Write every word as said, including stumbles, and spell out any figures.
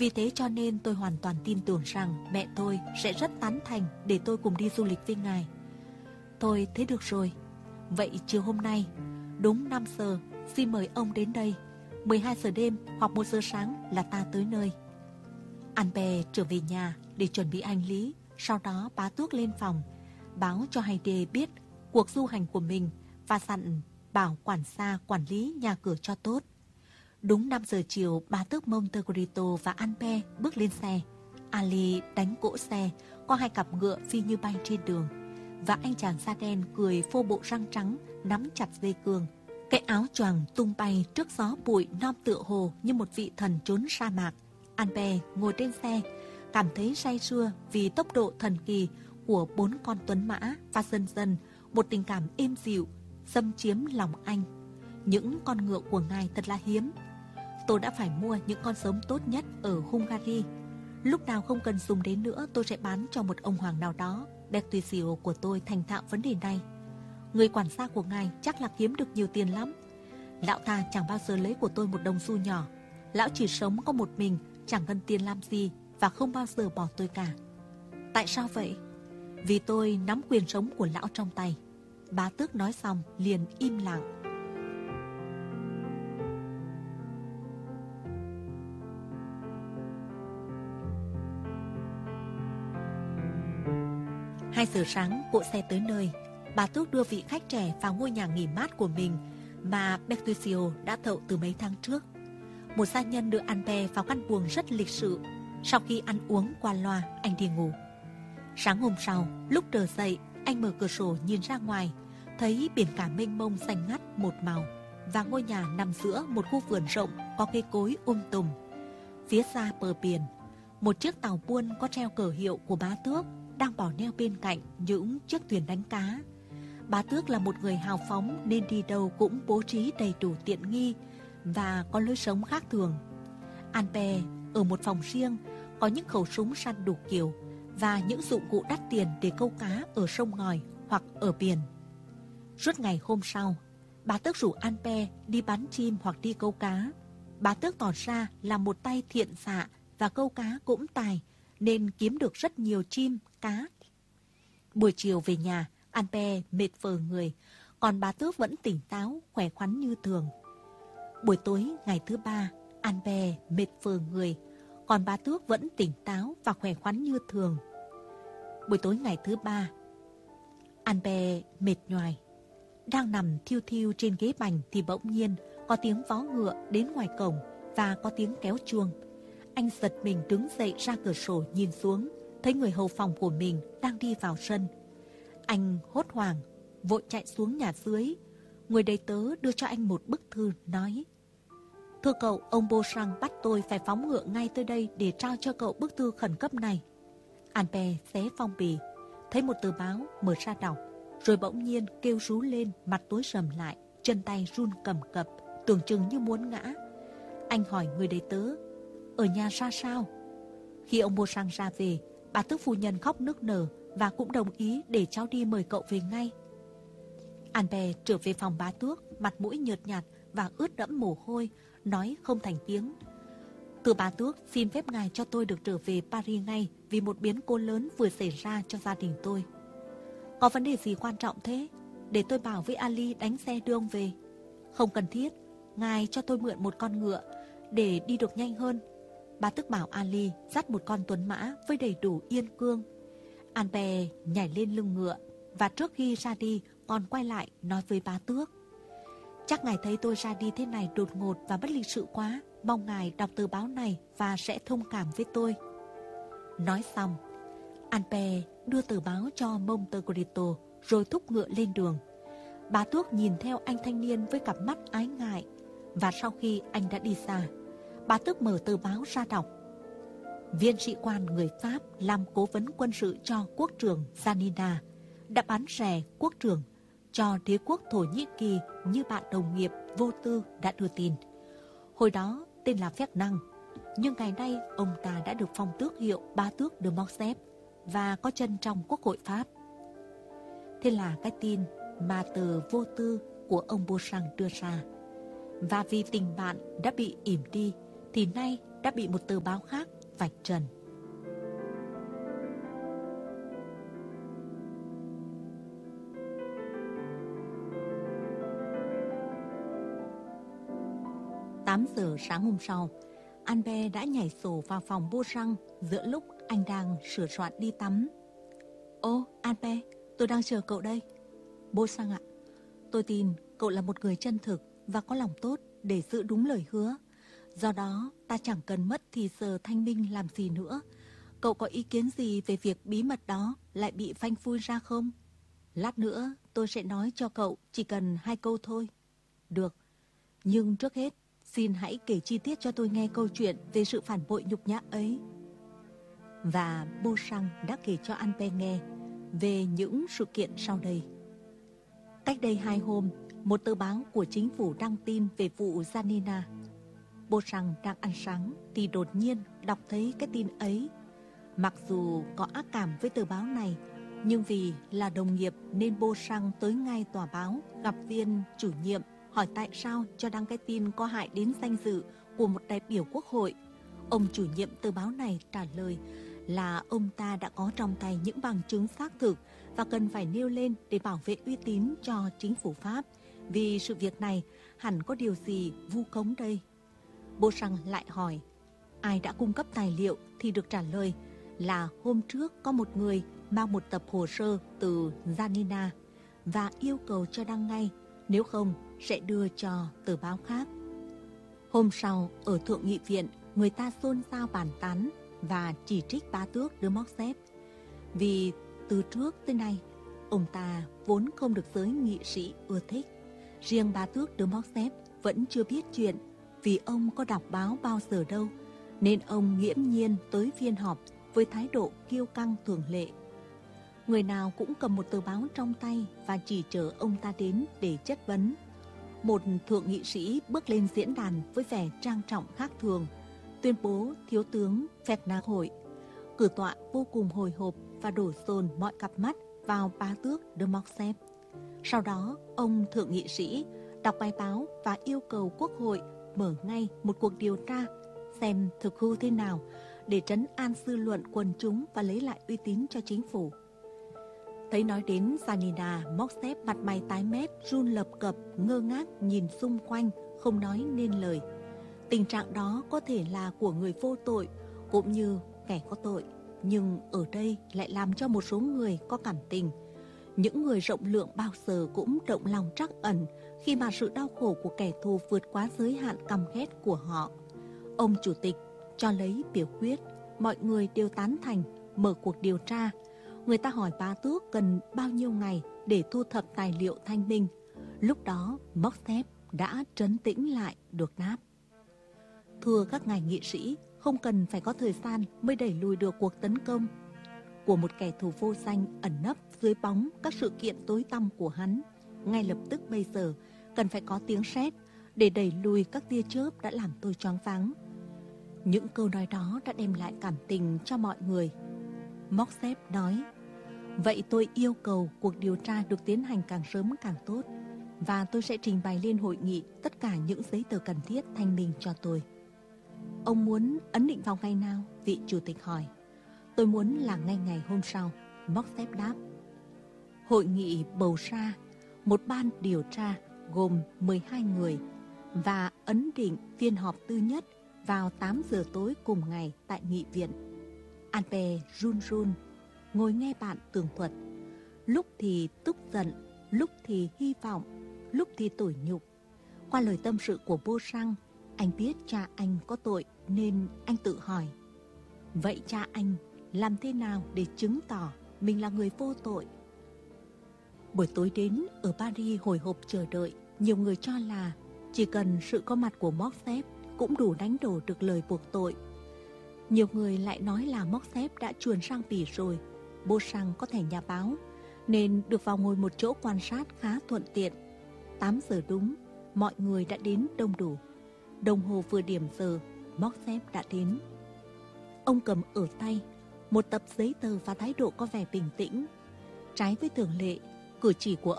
Vì thế cho nên tôi hoàn toàn tin tưởng rằng mẹ tôi sẽ rất tán thành để tôi cùng đi du lịch với ngài. Tôi thấy được rồi. Vậy chiều hôm nay, đúng năm giờ, xin mời ông đến đây. mười hai giờ đêm hoặc một giờ sáng là ta tới nơi. Albert trở về nhà để chuẩn bị hành lý. Sau đó bá tước lên phòng, báo cho Heidi biết cuộc du hành của mình và dặn bảo quản gia quản lý nhà cửa cho tốt. Đúng năm giờ chiều, bá tước Montecristo và Albert bước lên xe. Ali đánh cỗ xe, có hai cặp ngựa phi như bay trên đường. Và anh chàng da đen cười phô bộ răng trắng, nắm chặt dây cương. Cái áo choàng tung bay trước gió bụi non tựa hồ như một vị thần trốn sa mạc. Albert ngồi trên xe, cảm thấy say sưa vì tốc độ thần kỳ của bốn con tuấn mã và dần dần một tình cảm êm dịu xâm chiếm lòng anh. Những con ngựa của ngài thật là hiếm. Tôi đã phải mua những con giống tốt nhất ở Hungary. Lúc nào không cần dùng đến nữa, tôi sẽ bán cho một ông hoàng nào đó. Bertuccio của tôi thành thạo vấn đề này. Người quản gia của ngài chắc là kiếm được nhiều tiền lắm. Lão ta chẳng bao giờ lấy của tôi một đồng xu nhỏ. Lão chỉ sống có một mình, chẳng cần tiền làm gì và không bao giờ bỏ tôi cả. Tại sao vậy? Vì tôi nắm quyền sống của lão trong tay. Bá tước nói xong liền im lặng. Hai giờ sáng, cỗ xe tới nơi. Bá tước đưa vị khách trẻ vào ngôi nhà nghỉ mát của mình mà Bertuccio đã thậu từ mấy tháng trước. Một gia nhân đưa Albert vào căn buồng rất lịch sự. Sau khi ăn uống qua loa, anh đi ngủ. Sáng hôm sau, lúc trở dậy, anh mở cửa sổ nhìn ra ngoài, thấy biển cả mênh mông xanh ngắt một màu và ngôi nhà nằm giữa một khu vườn rộng có cây cối um tùm. Phía xa bờ biển, một chiếc tàu buôn có treo cờ hiệu của bá tước đang bỏ neo bên cạnh những chiếc thuyền đánh cá. Bá tước là một người hào phóng nên đi đâu cũng bố trí đầy đủ tiện nghi và có lối sống khác thường. Albert ở một phòng riêng có những khẩu súng săn đủ kiểu và những dụng cụ đắt tiền để câu cá ở sông ngòi hoặc ở biển. Suốt ngày hôm sau, bá tước rủ Albert đi bắn chim hoặc đi câu cá. Bá tước tỏ ra là một tay thiện xạ và câu cá cũng tài nên kiếm được rất nhiều chim, cá. Buổi chiều về nhà, Albert mệt phờ người, còn bá tước vẫn tỉnh táo, khỏe khoắn như thường. Buổi tối ngày thứ ba, Albert mệt phờ người, còn bá tước vẫn tỉnh táo và khỏe khoắn như thường. Buổi tối ngày thứ ba, Albert mệt nhoài, đang nằm thiêu thiêu trên ghế bành thì bỗng nhiên có tiếng vó ngựa đến ngoài cổng và có tiếng kéo chuông. Anh giật mình đứng dậy ra cửa sổ nhìn xuống, thấy người hầu phòng của mình đang đi vào sân. Anh hốt hoảng, vội chạy xuống nhà dưới. Người đầy tớ đưa cho anh một bức thư nói: Thưa cậu, ông Beauchamp bắt tôi phải phóng ngựa ngay tới đây để trao cho cậu bức thư khẩn cấp này. Albert xé phong bì, thấy một tờ báo, mở ra đọc, rồi bỗng nhiên kêu rú lên, mặt tối sầm lại, chân tay run cầm cập, tưởng chừng như muốn ngã. Anh hỏi người đầy tớ: Ở nhà ra sao? Khi ông Beauchamp ra về, bà tước phu nhân khóc nức nở và cũng đồng ý để cháu đi mời cậu về ngay. Albert trở về phòng bá tước, mặt mũi nhợt nhạt và ướt đẫm mồ hôi, nói không thành tiếng: Thưa bá tước, xin phép ngài cho tôi được trở về Paris ngay vì một biến cố lớn vừa xảy ra cho gia đình tôi. Có vấn đề gì quan trọng thế? Để tôi bảo với Ali đánh xe đưa ông về. Không cần thiết, ngài cho tôi mượn một con ngựa để đi được nhanh hơn. Bá tước bảo Ali dắt một con tuấn mã với đầy đủ yên cương. Albert nhảy lên lưng ngựa và trước khi ra đi còn quay lại nói với bá tước: Chắc ngài thấy tôi ra đi thế này đột ngột và bất lịch sự quá, mong ngài đọc tờ báo này và sẽ thông cảm với tôi. Nói xong, Albert đưa tờ báo cho Montecristo rồi thúc ngựa lên đường. Bá tước nhìn theo anh thanh niên với cặp mắt ái ngại, và sau khi anh đã đi xa, bá tước mở tờ báo ra đọc: Viên sĩ quan người Pháp làm cố vấn quân sự cho quốc trưởng Janina đã bán rẻ quốc trưởng cho đế quốc Thổ Nhĩ Kỳ như bạn đồng nghiệp vô tư đã đưa tin. Hồi đó tên là Phép Năng, nhưng ngày nay ông ta đã được phong tước hiệu bá tước de Morcerf và có chân trong quốc hội Pháp. Thế là cái tin mà tờ vô tư của ông Beauchamp đưa ra. Và vì tình bạn đã bị ỉm đi thì nay đã bị một tờ báo khác vạch trần. tám giờ sáng hôm sau, Albert đã nhảy sổ vào phòng Beauchamp giữa lúc anh đang sửa soạn đi tắm. Ô, Albert, tôi đang chờ cậu đây. Beauchamp ạ, tôi tin cậu là một người chân thực và có lòng tốt để giữ đúng lời hứa. Do đó, ta chẳng cần mất thì giờ thanh minh làm gì nữa. Cậu có ý kiến gì về việc bí mật đó lại bị phanh phui ra không? Lát nữa tôi sẽ nói cho cậu, chỉ cần hai câu thôi. Được, nhưng trước hết, xin hãy kể chi tiết cho tôi nghe câu chuyện về sự phản bội nhục nhã ấy. Và Beauchamp đã kể cho Albert nghe về những sự kiện sau đây. Cách đây hai hôm, một tờ báo của chính phủ đăng tin về vụ Janina. Beauchamp đang ăn sáng thì đột nhiên đọc thấy cái tin ấy. Mặc dù có ác cảm với tờ báo này, nhưng vì là đồng nghiệp nên Beauchamp tới ngay tòa báo gặp viên chủ nhiệm, hỏi tại sao cho đăng cái tin có hại đến danh dự của một đại biểu quốc hội. Ông chủ nhiệm tờ báo này trả lời là ông ta đã có trong tay những bằng chứng xác thực và cần phải nêu lên để bảo vệ uy tín cho chính phủ Pháp. Vì sự việc này hẳn có điều gì vu khống đây. Beauchamp lại hỏi ai đã cung cấp tài liệu thì được trả lời là hôm trước có một người mang một tập hồ sơ từ Janina và yêu cầu cho đăng ngay, nếu không sẽ đưa cho tờ báo khác. Hôm sau, ở Thượng nghị viện, người ta xôn xao bàn tán và chỉ trích bá tước de Morcerf. Vì từ trước tới nay, ông ta vốn không được giới nghị sĩ ưa thích. Riêng bá tước de Morcerf vẫn chưa biết chuyện, vì ông có đọc báo bao giờ đâu, nên ông nghiễm nhiên tới phiên họp với thái độ kiêu căng thường lệ. Người nào cũng cầm một tờ báo trong tay và chỉ chờ ông ta đến để chất vấn. Một thượng nghị sĩ bước lên diễn đàn với vẻ trang trọng khác thường, tuyên bố thiếu tướng Ferdinand hội. Cử tọa vô cùng hồi hộp và đổ dồn mọi cặp mắt vào bá tước de Morcerf. Sau đó, ông thượng nghị sĩ đọc bài báo và yêu cầu Quốc hội mở ngay một cuộc điều tra xem thực hư thế nào để trấn an dư luận quần chúng và lấy lại uy tín cho chính phủ. Thấy nói đến Janina, Morcerf mặt mày tái mét, run lập cập, ngơ ngác nhìn xung quanh, không nói nên lời. Tình trạng đó có thể là của người vô tội cũng như kẻ có tội, nhưng ở đây lại làm cho một số người có cảm tình. Những người rộng lượng bao giờ cũng động lòng trắc ẩn khi mà sự đau khổ của kẻ thù vượt quá giới hạn căm ghét của họ. Ông chủ tịch cho lấy biểu quyết, mọi người đều tán thành mở cuộc điều tra. Người ta hỏi bá tước cần bao nhiêu ngày để thu thập tài liệu thanh minh. Lúc đó Morcerf đã trấn tĩnh lại được đáp: thưa các ngài nghị sĩ, không cần phải có thời gian mới đẩy lùi được cuộc tấn công của một kẻ thù vô danh ẩn nấp dưới bóng các sự kiện tối tăm của hắn. Ngay lập tức bây giờ cần phải có tiếng sét để đẩy lùi các tia chớp đã làm tôi choáng váng. Những câu nói đó đã đem lại cảm tình cho mọi người. Morcerf nói: vậy tôi yêu cầu cuộc điều tra được tiến hành càng sớm càng tốt, và tôi sẽ trình bày lên hội nghị tất cả những giấy tờ cần thiết thanh minh cho tôi. Ông muốn ấn định vào ngày nào? Vị chủ tịch hỏi. Tôi muốn là ngay ngày hôm sau, Morcerf đáp. Hội nghị bầu ra một ban điều tra gồm mười hai người và ấn định phiên họp thứ nhất vào tám giờ tối cùng ngày tại nghị viện. Albert run run ngồi nghe bạn tường thuật, lúc thì tức giận, lúc thì hy vọng, lúc thì tủi nhục. Qua lời tâm sự của Beauchamp, anh biết cha anh có tội nên anh tự hỏi: vậy cha anh làm thế nào để chứng tỏ mình là người vô tội? Buổi tối đến, ở Paris hồi hộp chờ đợi, nhiều người cho là chỉ cần sự có mặt của Morcerf cũng đủ đánh đổ được lời buộc tội. Nhiều người lại nói là Morcerf đã chuồn sang Bỉ rồi. Beauchamp có thẻ nhà báo nên được vào ngồi một chỗ quan sát khá thuận tiện. Tám giờ đúng, mọi người đã đến đông đủ. Đồng hồ vừa điểm giờ, Morcerf đã đến. Ông cầm ở tay một tập giấy tờ và thái độ có vẻ bình tĩnh. Trái với thường lệ, cử chỉ của